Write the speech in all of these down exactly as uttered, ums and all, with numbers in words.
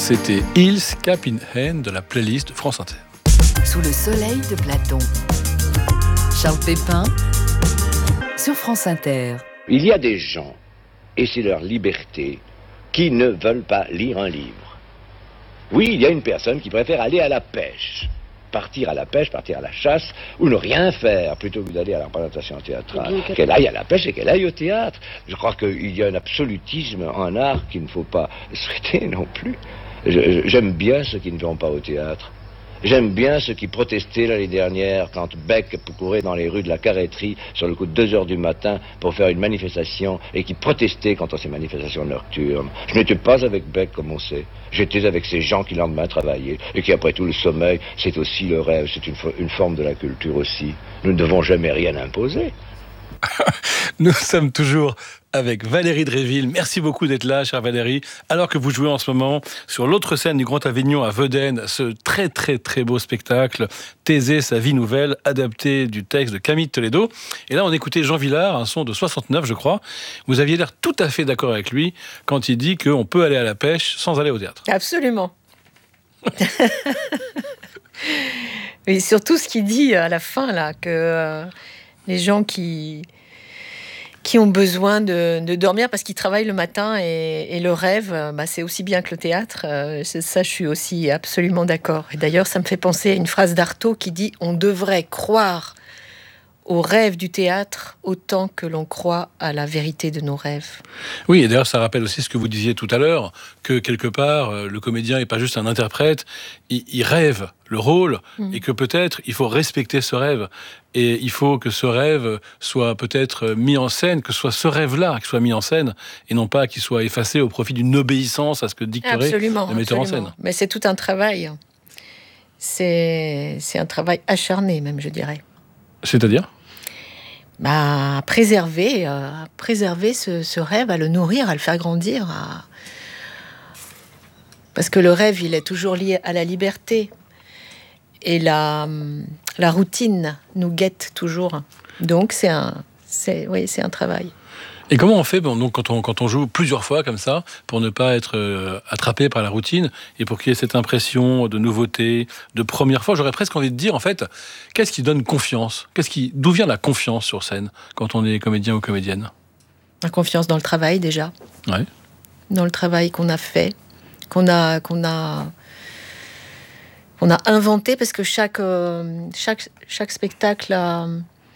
C'était Hills Cap in Hand de la playlist de France Inter. Sous le soleil de Platon. Charles Pépin sur France Inter. Il y a des gens, et c'est leur liberté, qui ne veulent pas lire un livre. Oui, il y a une personne qui préfère aller à la pêche. Partir à la pêche, partir à la chasse, ou ne rien faire, plutôt que d'aller à la représentation théâtrale. Qu'elle aille à la pêche et qu'elle aille au théâtre. Je crois qu'il y a un absolutisme en art qu'il ne faut pas traiter non plus. Je, j'aime bien ceux qui ne vont pas au théâtre. J'aime bien ceux qui protestaient l'année dernière quand Beck courait dans les rues de la Carrêterie sur le coup de deux heures du matin pour faire une manifestation et qui protestaient contre ces manifestations nocturnes. Je n'étais pas avec Beck, comme on sait. J'étais avec ces gens qui le lendemain travaillaient et qui, après tout, le sommeil, c'est aussi le rêve, c'est une, une forme de la culture aussi. Nous ne devons jamais rien imposer. Nous sommes toujours avec Valérie Dréville. Merci beaucoup d'être là, chère Valérie. Alors que vous jouez en ce moment sur l'autre scène du Grand Avignon à Vedène, ce très très très beau spectacle, Thésée, sa vie nouvelle, adapté du texte de Camille Toledo. Et là, on écoutait Jean Vilar, un son de soixante-neuf, je crois. Vous aviez l'air tout à fait d'accord avec lui quand il dit qu'on peut aller à la pêche sans aller au théâtre. Absolument. Et surtout ce qu'il dit à la fin, là, que euh, les gens qui... qui ont besoin de, de dormir parce qu'ils travaillent le matin et, et le rêve, bah, c'est aussi bien que le théâtre. Euh, ça, je suis aussi absolument d'accord. Et d'ailleurs, ça me fait penser à une phrase d'Artaud qui dit « On devrait croire au rêve du théâtre autant que l'on croit à la vérité de nos rêves. » Oui, et d'ailleurs, ça rappelle aussi ce que vous disiez tout à l'heure, que quelque part, le comédien n'est pas juste un interprète, il, il rêve le rôle, mmh. et que peut-être il faut respecter ce rêve. Et il faut que ce rêve soit peut-être mis en scène, que ce soit ce rêve-là qui soit mis en scène, et non pas qu'il soit effacé au profit d'une obéissance à ce que dicterait absolument, le metteur absolument. en scène. Mais c'est tout un travail. C'est, c'est un travail acharné, même, je dirais. C'est-à-dire ? Bah, préserver, euh, préserver ce, ce rêve, à le nourrir, à le faire grandir. À... Parce que le rêve, il est toujours lié à la liberté. Et la, la routine nous guette toujours. Donc, c'est un, c'est, oui, c'est un travail. Et comment on fait bon, donc, quand, on, quand on joue plusieurs fois comme ça, pour ne pas être euh, attrapé par la routine, et pour qu'il y ait cette impression de nouveauté, de première fois, j'aurais presque envie de dire, en fait, qu'est-ce qui donne confiance ? Qu'est-ce qui, d'où vient la confiance sur scène, quand on est comédien ou comédienne ? La confiance dans le travail, déjà. Ouais. Dans le travail qu'on a fait, qu'on a... Qu'on a... On a inventé, parce que chaque, euh, chaque, chaque spectacle a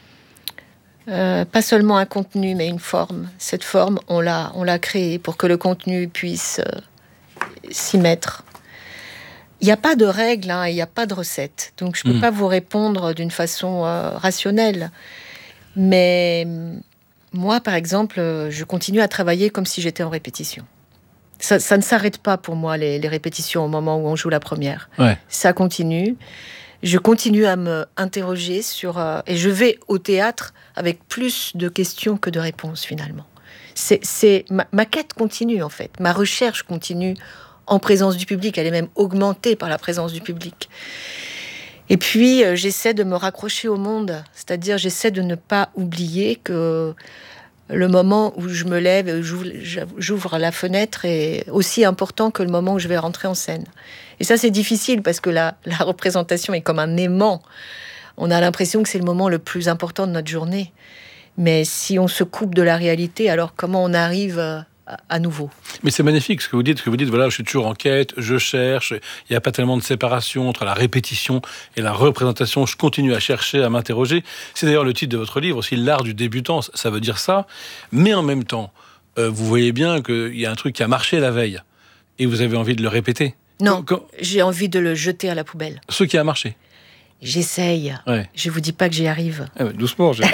euh, pas seulement un contenu, mais une forme. Cette forme, on l'a, on l'a créée pour que le contenu puisse euh, s'y mettre. Il n'y a pas de règles, hein, il n'y a pas de recette. Donc, je ne peux mmh. pas vous répondre d'une façon euh, rationnelle. Mais moi, par exemple, je continue à travailler comme si j'étais en répétition. Ça, ça ne s'arrête pas pour moi, les, les répétitions au moment où on joue la première. Ouais. Ça continue. Je continue à me interroger sur... Euh, et je vais au théâtre avec plus de questions que de réponses, finalement. C'est, c'est, ma, ma quête continue, en fait. Ma recherche continue en présence du public. Elle est même augmentée par la présence du public. Et puis, euh, j'essaie de me raccrocher au monde. C'est-à-dire, j'essaie de ne pas oublier que... le moment où je me lève, j'ouvre, j'ouvre la fenêtre est aussi important que le moment où je vais rentrer en scène. Et ça, c'est difficile parce que la, la représentation est comme un aimant. On a l'impression que c'est le moment le plus important de notre journée. Mais si on se coupe de la réalité, alors comment on arrive à, à nouveau ? Mais c'est magnifique ce que vous dites, ce que vous dites, voilà, je suis toujours en quête, je cherche, il n'y a pas tellement de séparation entre la répétition et la représentation, je continue à chercher, à m'interroger. C'est d'ailleurs le titre de votre livre aussi, L'art du débutant, ça veut dire ça, mais en même temps, euh, vous voyez bien qu'il y a un truc qui a marché la veille, et vous avez envie de le répéter. Non, Quand... j'ai envie de le jeter à la poubelle. Ce qui a marché. J'essaye. Ouais. Je vous dis pas que j'y arrive. Ah ouais, doucement. J'ai...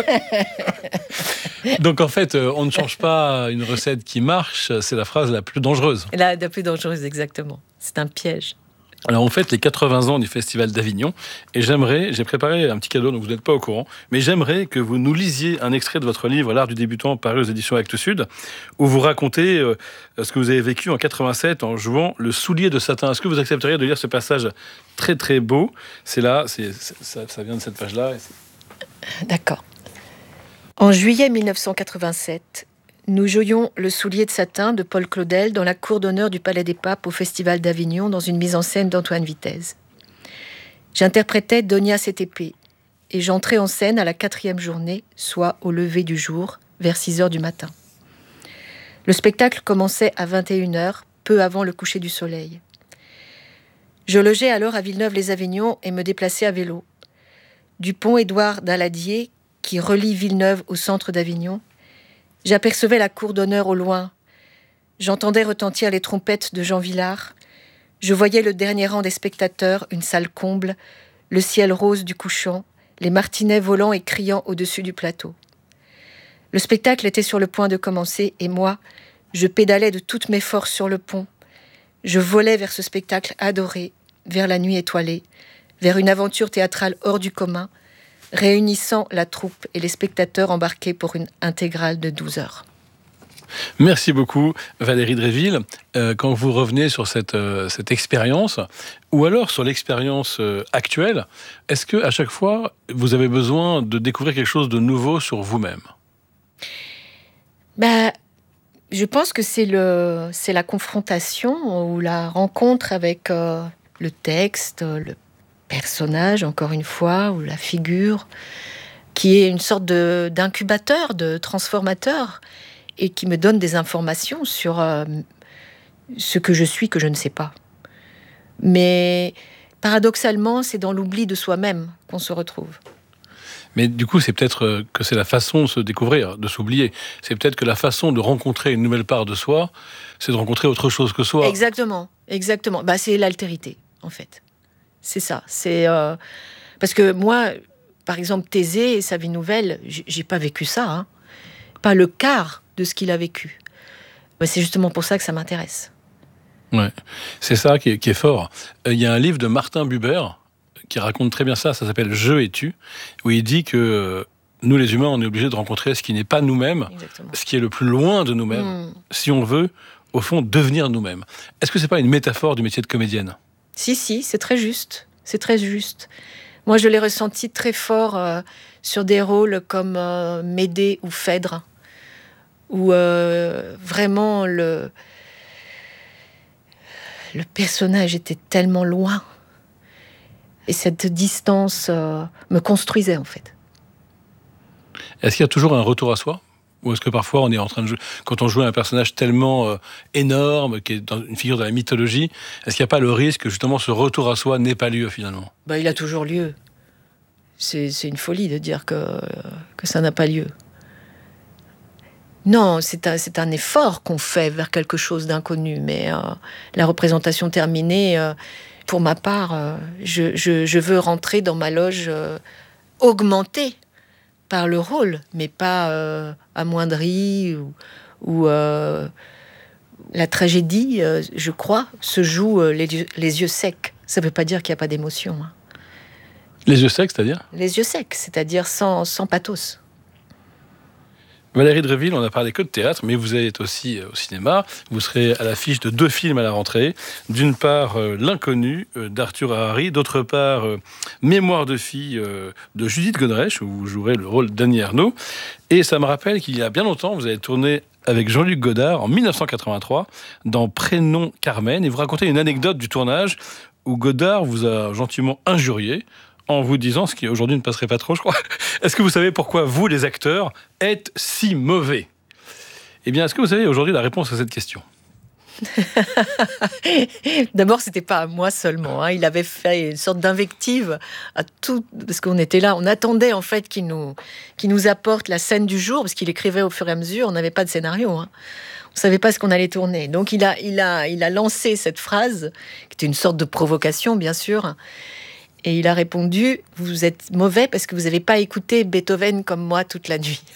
Donc en fait, on ne change pas une recette qui marche, c'est la phrase la plus dangereuse. La, la plus dangereuse, exactement. C'est un piège. Alors on fête les quatre-vingts ans du Festival d'Avignon et j'aimerais, j'ai préparé un petit cadeau dont vous n'êtes pas au courant, mais j'aimerais que vous nous lisiez un extrait de votre livre L'art du débutant paru aux éditions Actes Sud, où vous racontez euh, ce que vous avez vécu en quatre-vingt-sept en jouant le soulier de satin. Est-ce que vous accepteriez de lire ce passage très très beau ? C'est là, c'est, c'est, ça, ça vient de cette page-là. Et c'est... D'accord. En juillet mille neuf cent quatre-vingt-sept, Nous jouions Le soulier de satin de Paul Claudel dans la cour d'honneur du Palais des Papes au Festival d'Avignon dans une mise en scène d'Antoine Vitez. J'interprétais Donia Cetépé et j'entrais en scène à la quatrième journée, soit au lever du jour, vers six heures du matin. Le spectacle commençait à vingt et une heures, peu avant le coucher du soleil. Je logeais alors à Villeneuve-les-Avignon et me déplaçais à vélo. Du pont Édouard Daladier, qui relie Villeneuve au centre d'Avignon, j'apercevais la cour d'honneur au loin. J'entendais retentir les trompettes de Jean Villard. Je voyais le dernier rang des spectateurs, une salle comble, le ciel rose du couchant, les martinets volant et criant au-dessus du plateau. Le spectacle était sur le point de commencer et moi, je pédalais de toutes mes forces sur le pont. Je volais vers ce spectacle adoré, vers la nuit étoilée, vers une aventure théâtrale hors du commun, réunissant la troupe et les spectateurs embarqués pour une intégrale de douze heures. Merci beaucoup Valérie Dréville. Euh, quand vous revenez sur cette, euh, cette expérience, ou alors sur l'expérience euh, actuelle, est-ce qu'à chaque fois, vous avez besoin de découvrir quelque chose de nouveau sur vous-même ? Bah, je pense que c'est, le, c'est la confrontation ou la rencontre avec euh, le texte, le personnage, encore une fois, ou la figure, qui est une sorte de, d'incubateur, de transformateur, et qui me donne des informations sur euh, ce que je suis, que je ne sais pas. Mais paradoxalement, c'est dans l'oubli de soi-même qu'on se retrouve. Mais du coup, c'est peut-être que c'est la façon de se découvrir, de s'oublier. C'est peut-être que la façon de rencontrer une nouvelle part de soi, c'est de rencontrer autre chose que soi. Exactement, exactement. Bah, c'est l'altérité, en fait. C'est ça. C'est euh... Parce que moi, par exemple, Thésée et sa vie nouvelle, j'ai pas vécu ça. Hein. Pas le quart de ce qu'il a vécu. Mais c'est justement pour ça que ça m'intéresse. Ouais, c'est ça qui est, qui est fort. Il y a un livre de Martin Buber qui raconte très bien ça, ça s'appelle « Je et tu », où il dit que nous, les humains, on est obligés de rencontrer ce qui n'est pas nous-mêmes, exactement, ce qui est le plus loin de nous-mêmes, mmh. si on veut, au fond, devenir nous-mêmes. Est-ce que c'est pas une métaphore du métier de comédienne ? Si, si, c'est très juste. C'est très juste. Moi, je l'ai ressenti très fort euh, sur des rôles comme euh, Médée ou Phèdre, où euh, vraiment le, le personnage était tellement loin. Et cette distance euh, me construisait, en fait. Est-ce qu'il y a toujours un retour à soi ? Ou est-ce que parfois, on est en train de jouer, quand on joue un personnage tellement euh, énorme, qui est dans une figure de la mythologie, est-ce qu'il n'y a pas le risque que, justement, ce retour à soi n'ait pas lieu, finalement ? Bah, il a toujours lieu. C'est, c'est une folie de dire que, que ça n'a pas lieu. Non, c'est un, c'est un effort qu'on fait vers quelque chose d'inconnu, mais euh, la représentation terminée... Euh, Pour ma part, euh, je, je, je veux rentrer dans ma loge euh, augmentée par le rôle, mais pas euh, amoindrie ou, ou euh, la tragédie, euh, je crois, se joue euh, les, les yeux secs. Ça ne veut pas dire qu'il n'y a pas d'émotion. Hein. Les yeux secs, c'est-à-dire ? Les yeux secs, c'est-à-dire sans, sans pathos. Valérie Dréville, on a parlé que de théâtre, mais vous êtes aussi au cinéma. Vous serez à l'affiche de deux films à la rentrée. D'une part, euh, L'Inconnu euh, d'Arthur Harari. D'autre part, euh, Mémoire de fille euh, de Judith Godrèche, où vous jouerez le rôle d'Annie Ernaux. Et ça me rappelle qu'il y a bien longtemps, vous avez tourné avec Jean-Luc Godard en dix-neuf cent quatre-vingt-trois dans Prénom Carmen. Et vous racontez une anecdote du tournage où Godard vous a gentiment injurié en vous disant ce qui aujourd'hui ne passerait pas trop, je crois. Est-ce que vous savez pourquoi vous, les acteurs, êtes si mauvais ? Eh bien, est-ce que vous savez aujourd'hui la réponse à cette question ? D'abord, c'était pas à moi seulement. Hein. Il avait fait une sorte d'invective à tout, parce qu'on était là, on attendait en fait qu'il nous, qu'il nous apporte la scène du jour, parce qu'il écrivait au fur et à mesure. On n'avait pas de scénario. Hein. On savait pas ce qu'on allait tourner. Donc, il a, il a, il a lancé cette phrase, qui était une sorte de provocation, bien sûr. Et il a répondu, vous êtes mauvais parce que vous n'avez pas écouté Beethoven comme moi toute la nuit.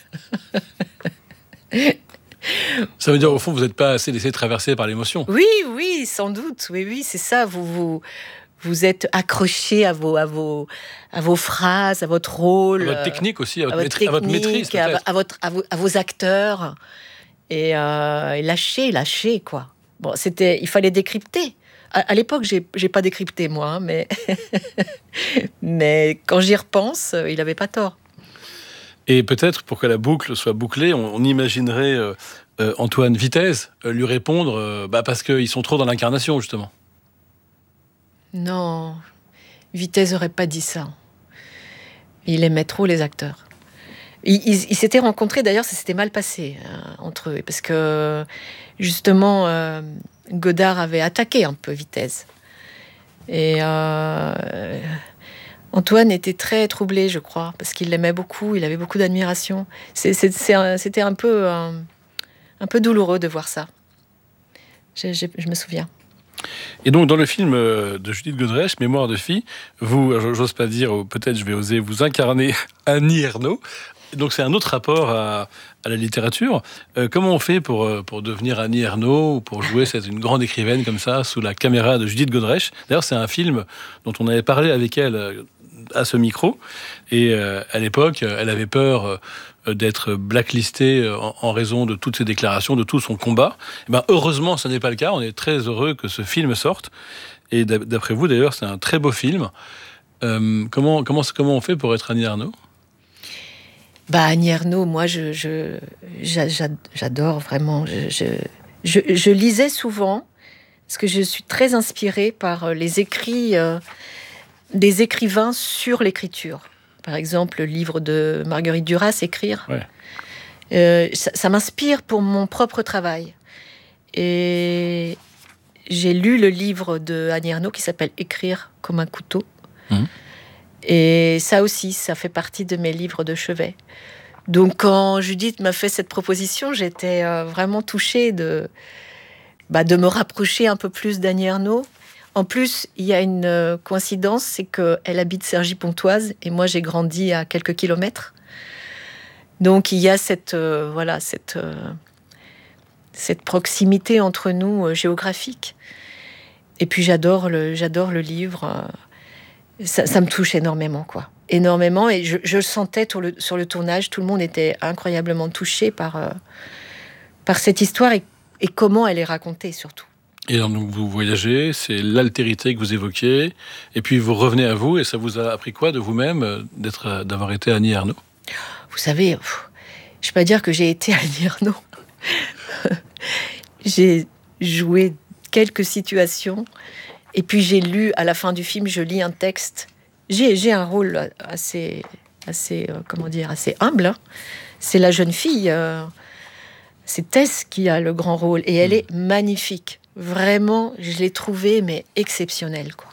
Ça veut dire, au fond, vous n'êtes pas assez laissé traverser par l'émotion. Oui, oui, sans doute. Oui, oui, c'est ça. Vous, vous, vous êtes accroché à vos, à, vos, à vos phrases, à votre rôle. À votre technique aussi, à votre, à votre, maîtrise, technique, à votre maîtrise, à, à, votre, à, vos, à vos acteurs. Et, euh, et lâcher, lâcher, quoi. Bon, c'était, il fallait décrypter. À l'époque, j'ai, j'ai pas décrypté, moi, hein, mais... mais quand j'y repense, il avait pas tort. Et peut-être, pour que la boucle soit bouclée, on, on imaginerait euh, euh, Antoine Vitez euh, lui répondre euh, bah, parce qu'ils sont trop dans l'incarnation, justement. Non, Vitez n'aurait pas dit ça. Il aimait trop les acteurs. Ils, ils, ils s'étaient rencontrés, d'ailleurs, ça s'était mal passé euh, entre eux, parce que, justement, euh, Godard avait attaqué un peu Vitez. Et euh, Antoine était très troublé, je crois, parce qu'il l'aimait beaucoup, il avait beaucoup d'admiration. C'est, c'est, c'est un, c'était un peu, un, un peu douloureux de voir ça. Je, je, je me souviens. Et donc, dans le film de Judith Godrèche, Mémoire de fille, vous, j'ose pas dire, ou peut-être je vais oser, vous incarner Annie Ernaux. Donc, c'est un autre rapport à, à la littérature. Euh, comment on fait pour, pour devenir Annie Ernaux ou pour jouer cette, une grande écrivaine comme ça, sous la caméra de Judith Godrèche? D'ailleurs, c'est un film dont on avait parlé avec elle à ce micro. Et euh, à l'époque, elle avait peur euh, d'être blacklistée en, en raison de toutes ses déclarations, de tout son combat. Et ben, heureusement, ce n'est pas le cas. On est très heureux que ce film sorte. Et d'après vous, d'ailleurs, c'est un très beau film. Euh, comment, comment, comment on fait pour être Annie Ernaux? Bah, Annie Ernaux, moi, je, je, j'adore vraiment. Je, je, je, je lisais souvent, parce que je suis très inspirée par les écrits euh, des écrivains sur l'écriture. Par exemple, le livre de Marguerite Duras, Écrire. Ouais. Euh, ça, ça m'inspire pour mon propre travail. Et j'ai lu le livre de Annie Ernaux qui s'appelle Écrire comme un couteau. Mmh. Et ça aussi, ça fait partie de mes livres de chevet. Donc, quand Judith m'a fait cette proposition, j'étais euh, vraiment touchée de, bah, de me rapprocher un peu plus d'Annie Ernaux. En plus, il y a une euh, coïncidence, c'est qu'elle habite Cergy-Pontoise et moi, j'ai grandi à quelques kilomètres. Donc, il y a cette, euh, voilà, cette, euh, cette proximité entre nous euh, géographique. Et puis, j'adore le, j'adore le livre. Euh, Ça, ça me touche énormément, quoi. Énormément. Et je, je le sentais sur le, sur le tournage. Tout le monde était incroyablement touché par, euh, par cette histoire et, et comment elle est racontée, surtout. Et donc, vous voyagez, c'est l'altérité que vous évoquiez. Et puis, vous revenez à vous. Et ça vous a appris quoi de vous-même d'être, d'avoir été Annie Ernaux? Vous savez, pff, je ne peux pas dire que j'ai été Annie Ernaux. J'ai joué quelques situations. Et puis j'ai lu, à la fin du film, je lis un texte. J'ai, j'ai un rôle assez, assez, euh, comment dire, assez humble. Hein. C'est la jeune fille. Euh, c'est Tess qui a le grand rôle. Et elle est magnifique. Vraiment, je l'ai trouvée, mais exceptionnelle, quoi.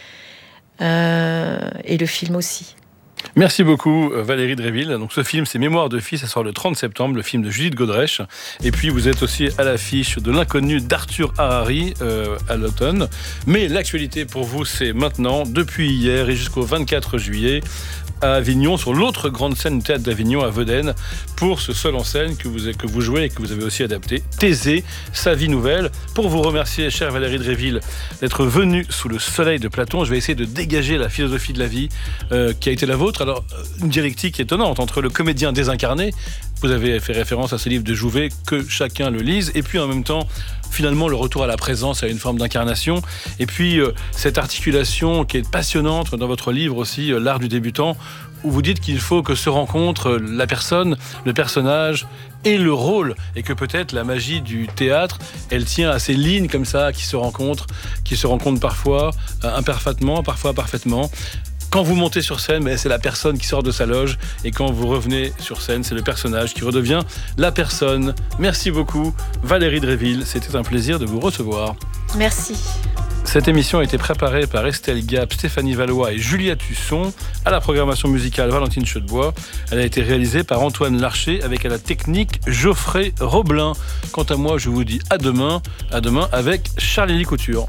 Euh, et le film aussi. Merci beaucoup Valérie Dréville. Donc ce film, c'est Mémoire de fille, ça sort le trente septembre, le film de Judith Godrèche. Et puis vous êtes aussi à l'affiche de L'inconnu d'Arthur Harari euh, à l'automne. Mais l'actualité pour vous, c'est maintenant, depuis hier et jusqu'au vingt-quatre juillet, à Avignon, sur l'autre grande scène du théâtre d'Avignon, à Veden, pour ce seul en scène que vous, que vous jouez et que vous avez aussi adapté, Thésée, sa vie nouvelle. Pour vous remercier, chère Valérie Dréville, d'être venue sous le soleil de Platon, je vais essayer de dégager la philosophie de la vie euh, qui a été la vôtre. Alors, une dialectique étonnante entre le comédien désincarné, vous avez fait référence à ce livre de Jouvet, que chacun le lise, et puis en même temps, finalement, le retour à la présence, à une forme d'incarnation. Et puis, euh, cette articulation qui est passionnante dans votre livre aussi, euh, L'art du débutant, où vous dites qu'il faut que se rencontrent la personne, le personnage et le rôle, et que peut-être la magie du théâtre, elle tient à ces lignes comme ça, qui se rencontrent, qui se rencontrent parfois euh, imparfaitement, parfois parfaitement. Quand vous montez sur scène, c'est la personne qui sort de sa loge. Et quand vous revenez sur scène, c'est le personnage qui redevient la personne. Merci beaucoup, Valérie Dréville. C'était un plaisir de vous recevoir. Merci. Cette émission a été préparée par Estelle Gap, Stéphanie Valois et Julia Tusson. À la programmation musicale, Valentine Chedebois. Elle a été réalisée par Antoine Larcher avec à la technique Geoffrey Roblin. Quant à moi, je vous dis à demain. À demain avec Charlie Couture.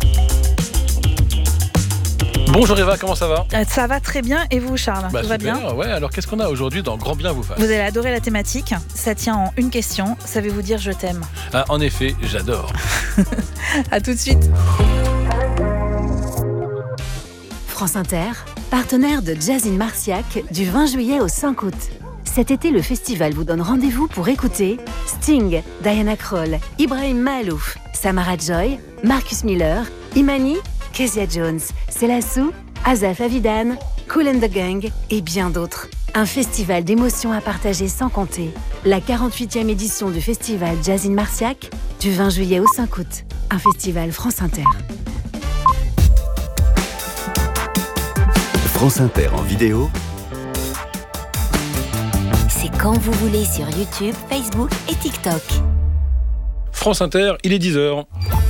Bonjour Eva, comment ça va? Ça va très bien, et vous Charles? Bah, tout va super, bien? Ouais, alors qu'est-ce qu'on a aujourd'hui dans Grand Bien vous fasse? Vous allez adorer la thématique, ça tient en une question, savez-vous dire je t'aime? Ah, en effet, j'adore. À tout de suite. France Inter, partenaire de Jazz in Marciac du vingt juillet au cinq août. Cet été, le festival vous donne rendez-vous pour écouter Sting, Diana Krall, Ibrahim Mahalouf, Samara Joy, Marcus Miller, Imani, Kezia Jones, Selassou, Asaf Avidan, Kool and the Gang et bien d'autres. Un festival d'émotions à partager sans compter. La quarante-huitième édition du festival Jazz in Marciac, du vingt juillet au cinq août. Un festival France Inter. France Inter en vidéo. C'est quand vous voulez sur YouTube, Facebook et TikTok. France Inter, il est dix heures.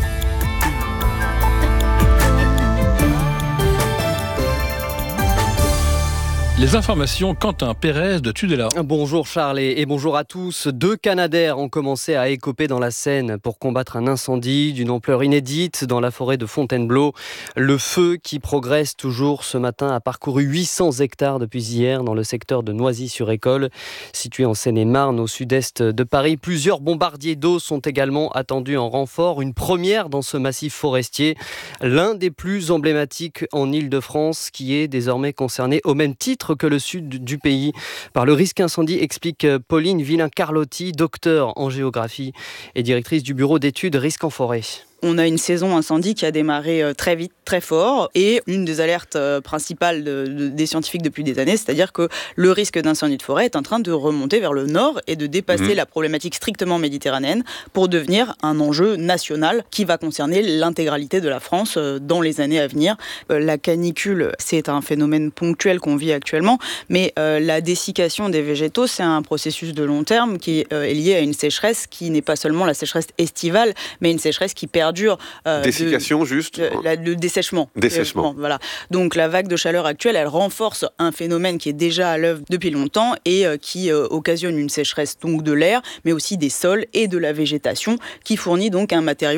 Les informations, Quentin Pérez de Tudela. Bonjour Charles et bonjour à tous. Deux Canadaires ont commencé à écoper dans la Seine pour combattre un incendie d'une ampleur inédite dans la forêt de Fontainebleau. Le feu qui progresse toujours ce matin a parcouru huit cents hectares depuis hier dans le secteur de Noisy-sur-École, situé en Seine-et-Marne au sud-est de Paris. Plusieurs bombardiers d'eau sont également attendus en renfort. Une première dans ce massif forestier, l'un des plus emblématiques en Île-de-France, qui est désormais concerné au même titre que le sud du pays par le risque incendie, explique Pauline Villain-Carlotti, docteure en géographie et directrice du bureau d'études risques en forêt. On a une saison incendie qui a démarré très vite, très fort, et une des alertes principales de, de, des scientifiques depuis des années, c'est-à-dire que le risque d'incendie de forêt est en train de remonter vers le nord et de dépasser mmh. la problématique strictement méditerranéenne pour devenir un enjeu national qui va concerner l'intégralité de la France dans les années à venir. La canicule, c'est un phénomène ponctuel qu'on vit actuellement, mais euh, la dessiccation des végétaux, c'est un processus de long terme qui euh, est lié à une sécheresse qui n'est pas seulement la sécheresse estivale, mais une sécheresse qui perd Dure, euh, Dessiccation, de, juste de, la, Le dessèchement. Dessèchement. Euh, voilà. Donc la vague de chaleur actuelle, elle renforce un phénomène qui est déjà à l'œuvre depuis longtemps et euh, qui euh, occasionne une sécheresse donc de l'air, mais aussi des sols et de la végétation, qui fournit donc un matériau